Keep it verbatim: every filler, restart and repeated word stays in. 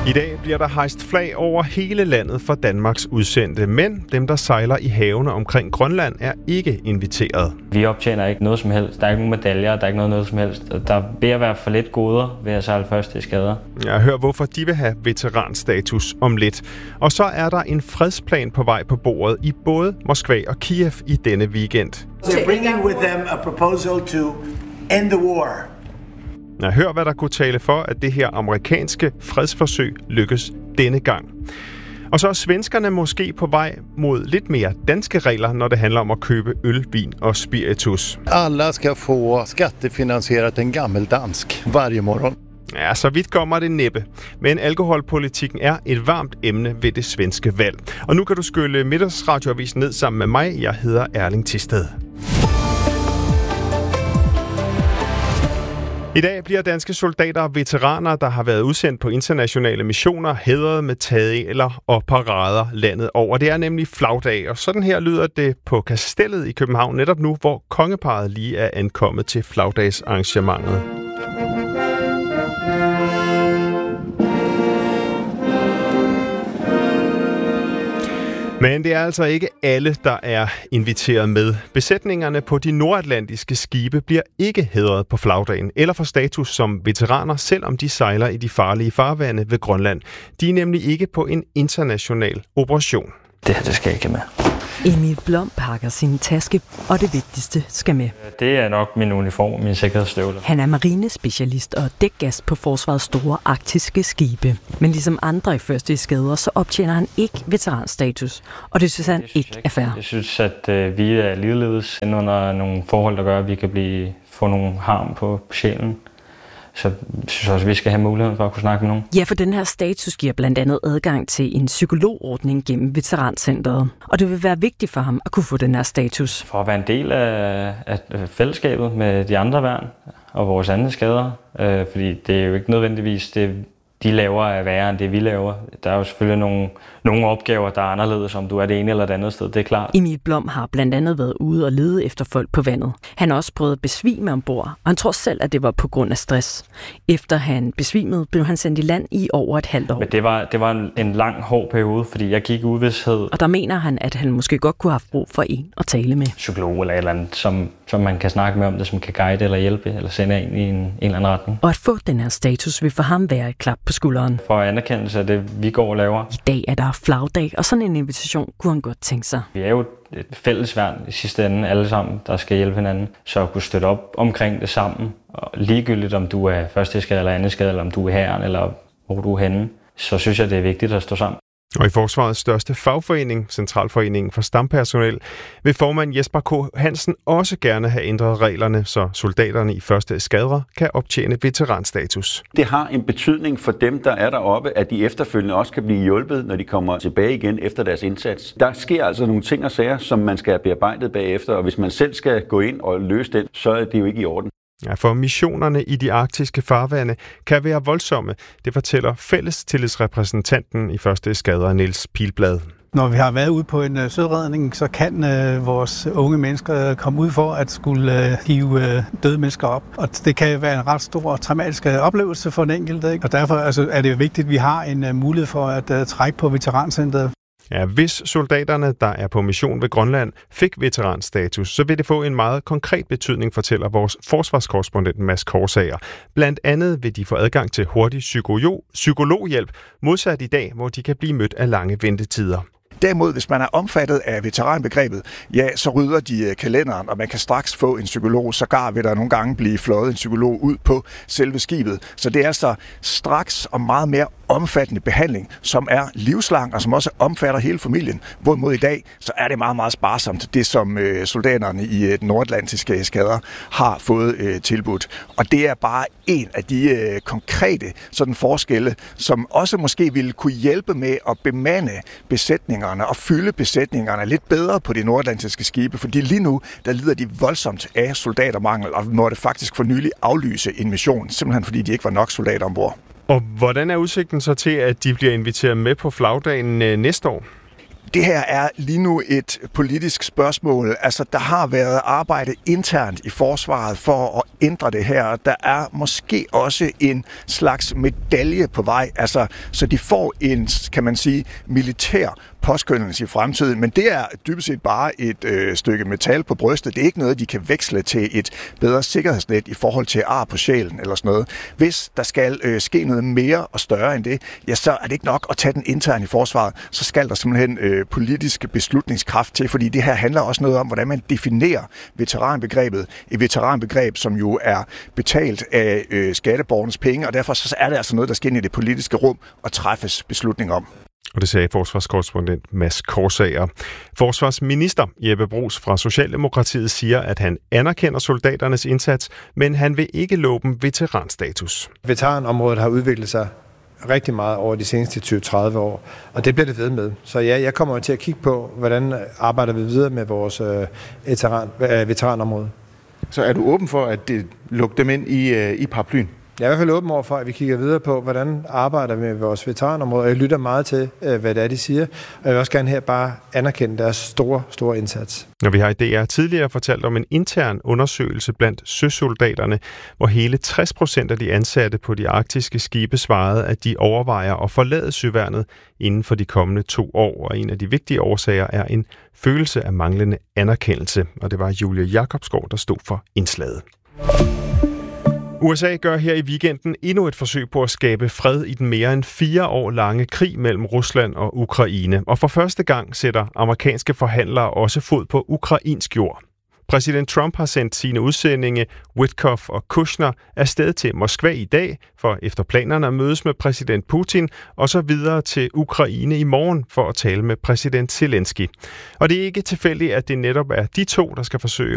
I dag bliver der hejst flag over hele landet for Danmarks udsendte, men dem, der sejler i havene omkring Grønland, er ikke inviteret. Vi optjener ikke noget som helst. Der er ikke nogen medaljer, der er ikke noget, noget som helst. Der er ved at være for lidt goder ved at sejle først i skader. Jeg hører, hvorfor de vil have veteranstatus om lidt. Og så er der en fredsplan på vej på bordet i både Moskva og Kiev i denne weekend. They're bringing with them a proposal to end the war. Jeg hører, hvad der kunne tale for, at det her amerikanske fredsforsøg lykkes denne gang. Og så er svenskerne måske på vej mod lidt mere danske regler, når det handler om at købe øl, vin og spiritus. Alla skal få skattefinansieret en gammeldansk hver morgen. Ja, så vidt kommer det næppe. Men alkoholpolitikken er et varmt emne ved det svenske valg. Og nu kan du skylle Middagsradioavisen ned sammen med mig. Jeg hedder Erling Thisted. I dag bliver danske soldater og veteraner, der har været udsendt på internationale missioner, hædret med tageler og parader landet over. Det er nemlig flagdag, og sådan her lyder det på Kastellet i København netop nu, hvor kongeparret lige er ankommet til flagdagsarrangementet. Men det er altså ikke alle, der er inviteret med. Besætningerne på de nordatlantiske skibe bliver ikke hædret på flagdagen eller får status som veteraner, selvom de sejler i de farlige farvande ved Grønland. De er nemlig ikke på en international operation. Det her, det skal jeg ikke med. Emil Blom pakker sin taske, og det vigtigste skal med. Det er nok min uniform, min sikkerhedsstøvler. Han er marinespecialist og dækgast på forsvarets store arktiske skibe. Men ligesom andre i første skader, så optjener han ikke veteranstatus, og det synes han det synes ikke er fair. Jeg synes, at øh, vi er ligeledes under nogle forhold, der gør, at vi kan blive, få nogle harm på sjælen. Så jeg synes også, at vi skal have muligheden for at kunne snakke med nogen. Ja, for den her status giver blandt andet adgang til en psykologordning gennem Veterancentret. Og det vil være vigtigt for ham at kunne få den her status. For at være en del af, af fællesskabet med de andre værn og vores andre skader. Øh, fordi det er jo ikke nødvendigvis det, de laver er værre end det, vi laver. Der er jo selvfølgelig nogle, nogle opgaver, der er anderledes, om du er det ene eller det andet sted, det er klart. Emil Blom har blandt andet været ude og lede efter folk på vandet. Han har også prøvet at besvime ombord, og han tror selv, at det var på grund af stress. Efter han besvimede, blev han sendt i land i over et halvt år. Men det var, det var en, en lang, hård periode, fordi jeg gik i uvished. Og der mener han, at han måske godt kunne have haft brug for en at tale med. Psykolog eller et eller andet, som, som man kan snakke med om det, som kan guide eller hjælpe, eller sende en i en, en eller anden retning. Og at få den her status vil for ham være et klap på skulderen. For anerkendelse af det, vi går og laver. I dag er der flagdag, og sådan en invitation kunne han godt tænke sig. Vi er jo et fælles værn i sidste ende, alle sammen, der skal hjælpe hinanden. Så at kunne støtte op omkring det sammen, og ligegyldigt om du er førsteskade eller andeskade, eller om du er hæren, eller hvor du er henne, så synes jeg, det er vigtigt at stå sammen. Og i forsvarets største fagforening, Centralforeningen for Stampersonel, vil formand Jesper K. Hansen også gerne have ændret reglerne, så soldaterne i første eskadre kan optjene veteranstatus. Det har en betydning for dem, der er deroppe, at de efterfølgende også kan blive hjulpet, når de kommer tilbage igen efter deres indsats. Der sker altså nogle ting og sager, som man skal have bearbejdet bagefter, og hvis man selv skal gå ind og løse den, så er det jo ikke i orden. Ja, for missionerne i de arktiske farvande kan være voldsomme. Det fortæller fællestillidsrepræsentanten i første eskadre, Niels Pilblad. Når vi har været ude på en uh, søredning, så kan uh, vores unge mennesker komme ud for at skulle uh, hive uh, døde mennesker op. Og det kan være en ret stor og traumatisk oplevelse for den enkelte, ikke? Og derfor altså, er det vigtigt, at vi har en uh, mulighed for at uh, trække på veterancentret. Ja, hvis soldaterne, der er på mission ved Grønland, fik veteranstatus, så vil det få en meget konkret betydning, fortæller vores forsvarskorrespondent Mads Korsager. Blandt andet vil de få adgang til hurtig psykolog, psykologhjælp, modsat i dag, hvor de kan blive mødt af lange ventetider. Derimod, hvis man er omfattet af veteranbegrebet, ja, så rydder de kalenderen, og man kan straks få en psykolog. Sågar vil der nogle gange blive fløjet en psykolog ud på selve skibet. Så det er altså straks og meget mere omfattende behandling, som er livslang og som også omfatter hele familien. Hvorimod i dag, så er det meget, meget sparsomt, det som øh, soldaterne i øh, den nordatlantiske eskader har fået øh, tilbudt. Og det er bare en af de øh, konkrete sådan forskelle, som også måske ville kunne hjælpe med at bemande besætningerne og fylde besætningerne lidt bedre på de nordatlantiske skibe, fordi lige nu, der lider de voldsomt af soldatermangel og måtte faktisk for nylig aflyse en mission, simpelthen fordi de ikke var nok soldater ombord. Og hvordan er udsigten så til, at de bliver inviteret med på flagdagen næste år? Det her er lige nu et politisk spørgsmål. Altså, der har været arbejde internt i forsvaret for at ændre det her. Der er måske også en slags medalje på vej, altså, så de får en, kan man sige, militær påskyndelse i fremtiden, men det er dybest set bare et øh, stykke metal på brystet. Det er ikke noget, de kan veksle til et bedre sikkerhedsnet i forhold til ar på sjælen eller sådan noget. Hvis der skal øh, ske noget mere og større end det, ja, så er det ikke nok at tage den interne i forsvaret. Så skal der simpelthen øh, politisk beslutningskraft til, fordi det her handler også noget om, hvordan man definerer veteranbegrebet. Et veteranbegreb, som jo er betalt af øh, skatteborgernes penge, og derfor så er det altså noget, der skal ind i det politiske rum og træffes beslutning om. Og det sagde forsvarskorrespondent Mads Korsager. Forsvarsminister Jeppe Bruus fra Socialdemokratiet siger, at han anerkender soldaternes indsats, men han vil ikke love dem veteranstatus. Veteranområdet har udviklet sig rigtig meget over de seneste tyve til tredive år, og det bliver det ved med. Så ja, jeg kommer til at kigge på, hvordan arbejder vi videre med vores øh, veteran, øh, veteranområde. Så er du åben for at det, lukke dem ind i, øh, i paraplyen? Jeg er i hvert fald åben over for, at vi kigger videre på, hvordan arbejder vi med vores veteranområde. Jeg lytter meget til, hvad det er, de siger. Og jeg vil også gerne her bare anerkende deres store, store indsats. Når vi har i D R tidligere fortalt om en intern undersøgelse blandt søsoldaterne, hvor hele tres procent af de ansatte på de arktiske skibe svarede, at de overvejer at forlade søværnet inden for de kommende to år. Og en af de vigtige årsager er en følelse af manglende anerkendelse. Og det var Julie Jacobsgaard, der stod for indslaget. U S A gør her i weekenden endnu et forsøg på at skabe fred i den mere end fire år lange krig mellem Rusland og Ukraine. Og for første gang sætter amerikanske forhandlere også fod på ukrainsk jord. Præsident Trump har sendt sine udsendinge Witkoff og Kushner afsted til Moskva i dag, for efter planerne at mødes med præsident Putin, og så videre til Ukraine i morgen for at tale med præsident Zelensky. Og det er ikke tilfældigt, at det netop er de to, der skal forsøge